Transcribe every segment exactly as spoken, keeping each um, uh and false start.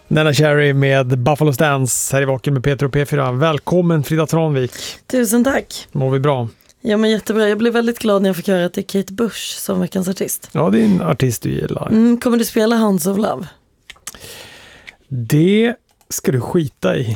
Nana Cherry med Buffalo Stance här i Vaken med Peter och P fyra. Välkommen Frida Tranvik. Tusen tack. Mår vi bra? Ja, men jättebra. Jag blev väldigt glad när jag fick höra att det är Kate Bush som veckans artist. Ja, det är en artist du gillar. Mm, kommer du spela Hounds of Love? Det ska du skita i.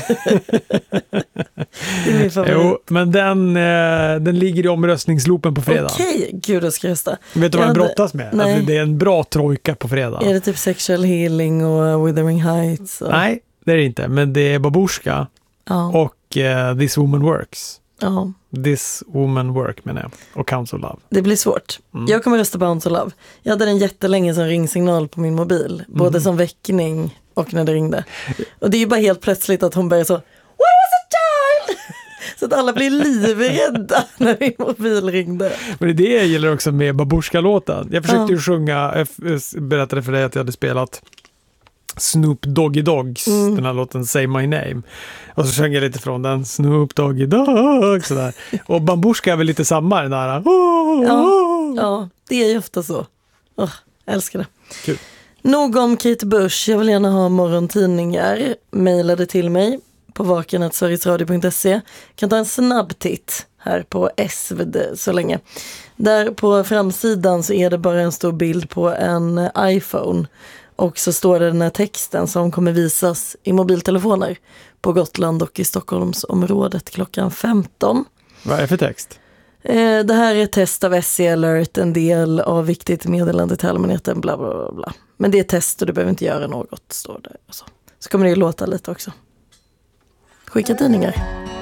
Det är min favorit. Jo, men den, eh, den ligger i omröstningsloopen på fredag. Okej, gud jag ska rösta. Vet du vad den brottas med? Nej. Alltså, det är en bra trojka på fredag. Är det typ Sexual Healing och Withering Heights? Och... Nej, det är det inte. Men det är Babushka ja. och eh, This Woman Works. Ja. This Woman Work menar jag. Och Hounds of Love. Det blir svårt. Mm. Jag kommer rösta på Hounds of Love. Jag hade den jättelänge som ringsignal på min mobil. Både mm. som väckning och när det ringde. Och det är ju bara helt plötsligt att hon börjar så What was a child? Så att alla blir livrädda när min mobil ringde. Men det är det jag gillar också med Babushka-låten. Jag försökte ju ja. sjunga, jag berättade för dig att jag hade spelat Snoop Doggy Dogs, mm. den här låten Say My Name. Och så sjöng jag lite från den, Snoop Doggy Dog, sådär. Och Babushka är väl lite samma, den där. Oh, ja, oh. ja, det är ju ofta så. Oh, älskar det. Kul. Nog om Kate Bush, jag vill gärna ha morgontidningar. Mailade till mig på vaken snabel-a sverigesradio punkt se. Kan ta en snabb titt här på S V D så länge. Där på framsidan så är det bara en stor bild på en iPhone. Och så står det den här texten som kommer visas i mobiltelefoner på Gotland och i Stockholmsområdet klockan femton. Vad är det för text? Eh, det här är ett test av S C Alert, en del av viktigt meddelande till allmänheten, bla bla bla bla. Men det är test och du behöver inte göra något, står det. Så, så kommer det ju låta lite också. Skicka tidningar.